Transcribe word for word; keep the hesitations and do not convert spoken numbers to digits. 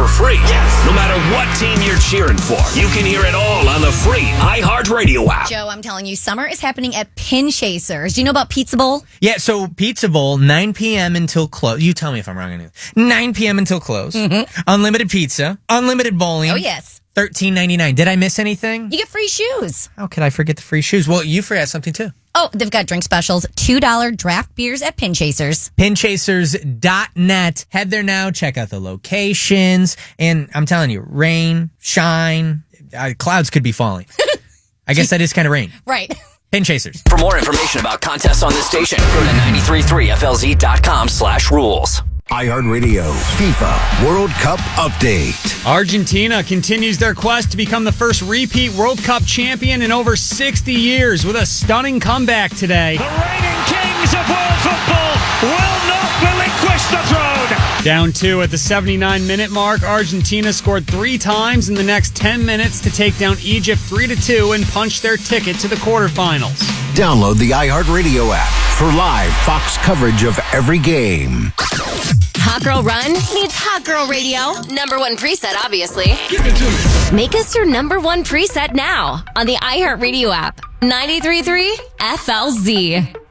for free. Yes. No matter what team you're cheering for, you can hear it all on the free iHeartRadio app. Joe, I'm telling you, summer is happening at Pin Chasers. Do you know about Pizza Bowl? Yeah, so Pizza Bowl, nine p.m. until close. You tell me if I'm wrong on it. nine p.m. until close. Mm-hmm. Unlimited pizza. Unlimited bowling. Oh, yes. thirteen ninety-nine. Did I miss anything? You get free shoes. How could I forget the free shoes? Well, you forgot something too. Oh, they've got drink specials. two dollars draft beers at Pin Chasers. pin chasers dot net. Head there now. Check out the locations. And I'm telling you, rain, shine, uh, clouds could be falling. I guess that is kind of rain. Right. Pin Chasers. For more information about contests on this station, go to nine three three F L Z dot com slash rules. iHeartRadio FIFA World Cup Update. Argentina continues their quest to become the first repeat World Cup champion in over sixty years with a stunning comeback today. The reigning kings of world football will not relinquish the throne. Down two at the seventy-nine minute mark, Argentina scored three times in the next ten minutes to take down Egypt three to two and punch their ticket to the quarterfinals. Download the iHeartRadio app for live Fox coverage of every game. Hot Girl Run needs Hot Girl Radio. Number one preset, obviously. Give it to me. Make us your number one preset now on the iHeartRadio app. ninety-three point three F L Z.